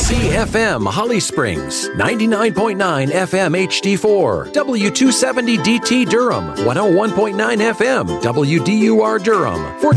KCFM Holly Springs, 99.9 FM HD4, W270 DT Durham, 101.9 FM WDUR Durham.